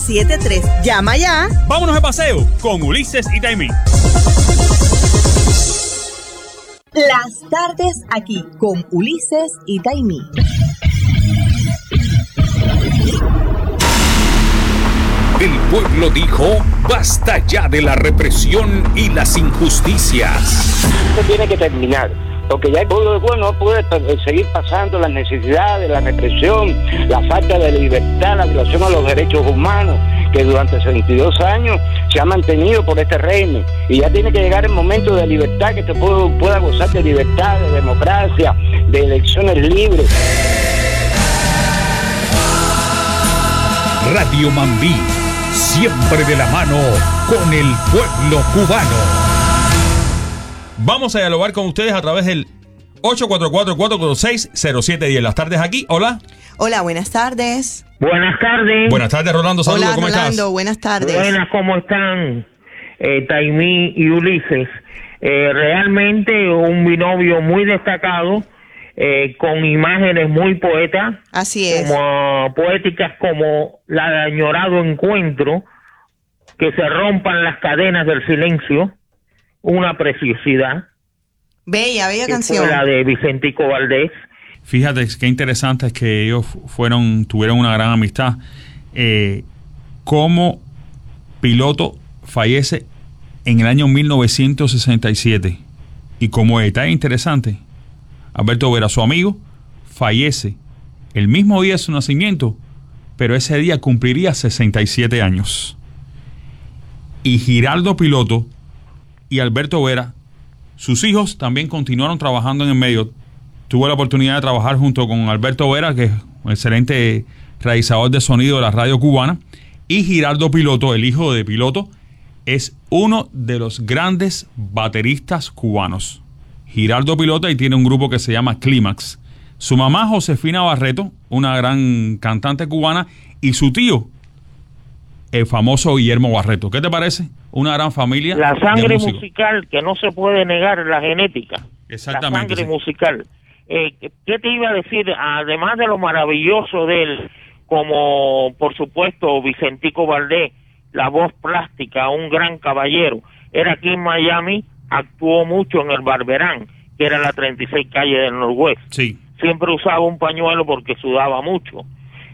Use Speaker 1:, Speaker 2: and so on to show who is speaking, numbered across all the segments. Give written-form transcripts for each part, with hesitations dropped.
Speaker 1: 73. Llama ya.
Speaker 2: Vámonos de paseo con Ulises y Taimí.
Speaker 1: Las tardes aquí con Ulises y Taimí.
Speaker 3: El pueblo dijo, basta ya de la represión y las injusticias.
Speaker 4: Esto tiene que terminar, porque ya el pueblo no puede seguir pasando las necesidades, la represión, la falta de libertad, la violación a los derechos humanos, que durante 62 años se ha mantenido por este régimen. Y ya tiene que llegar el momento de libertad, que este pueblo pueda gozar de libertad, de democracia, de elecciones libres.
Speaker 3: Radio Mambí, siempre de la mano con el pueblo cubano.
Speaker 2: Vamos a dialogar con ustedes a través del 844-446-0710. Las tardes aquí. Hola.
Speaker 1: Hola, buenas tardes.
Speaker 5: Buenas tardes.
Speaker 2: Buenas tardes, Rolando. Saludos.
Speaker 1: Hola,
Speaker 2: ¿Cómo
Speaker 1: Rolando,
Speaker 2: estás?
Speaker 1: buenas tardes.
Speaker 5: Buenas, ¿cómo están? Taimí y Ulises. Realmente un binomio muy destacado, con imágenes muy poéticas.
Speaker 1: Así es.
Speaker 5: Como poéticas como la de añorado encuentro, que se rompan las cadenas del silencio, una preciosidad.
Speaker 1: Bella
Speaker 5: que
Speaker 1: canción.
Speaker 5: fue la de Vicentico Valdés.
Speaker 2: Fíjate qué interesante es que ellos tuvieron una gran amistad. Como Piloto fallece en el año 1967. Y como detalle interesante, Alberto Vera, su amigo, fallece el mismo día de su nacimiento, pero ese día cumpliría 67 años. Y Giraldo Piloto y Alberto Vera, sus hijos, también continuaron trabajando en el medio. Tuve la oportunidad de trabajar junto con Alberto Vera, que es un excelente realizador de sonido de la radio cubana, y Giraldo Piloto, el hijo de Piloto, es uno de los grandes bateristas cubanos. Giraldo Piloto, y tiene un grupo que se llama Clímax. Su mamá, Josefina Barreto, una gran cantante cubana, y su tío, el famoso Guillermo Barreto. ¿Qué te parece? Una gran familia.
Speaker 5: La sangre musical, que no se puede negar, la genética.
Speaker 2: Exactamente.
Speaker 5: La sangre
Speaker 2: sí.
Speaker 5: musical. ¿Qué te iba a decir? Además de lo maravilloso de él, como por supuesto Vicentico Valdés, la voz plástica, un gran caballero. Era aquí en Miami, actuó mucho en el Barberán, que era la 36 calle del Norwest.
Speaker 2: Sí.
Speaker 5: Siempre usaba un pañuelo porque sudaba mucho.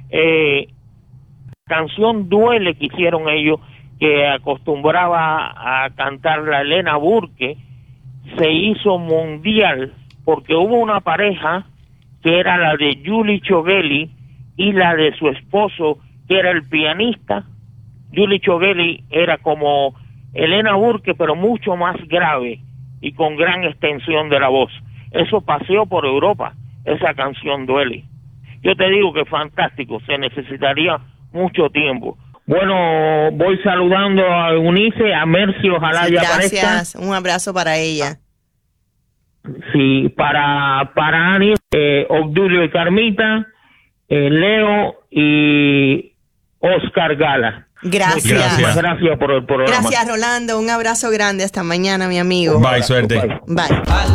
Speaker 5: Canción Duele que hicieron ellos, que acostumbraba a cantar la Elena Burke, se hizo mundial porque hubo una pareja que era la de Julie Chogueli y la de su esposo, que era el pianista. Julie Chogueli era como Elena Burke, pero mucho más grave y con gran extensión de la voz. Eso paseó por Europa, esa canción Duele. Yo te digo que es fantástico, se necesitaría mucho tiempo. Bueno, voy saludando a Eunice, a Mercy, ojalá
Speaker 1: Sí,
Speaker 5: ya
Speaker 1: gracias,
Speaker 5: aparezca.
Speaker 1: un abrazo para ella.
Speaker 5: Sí, para Ani, Obdulio y Carmita, Leo y Oscar Gala.
Speaker 1: Gracias.
Speaker 5: Muchísimas gracias por el programa.
Speaker 1: Gracias, Rolando. Un abrazo grande. Hasta mañana, mi amigo.
Speaker 2: Bye, suerte.
Speaker 5: Bye.
Speaker 1: Bye.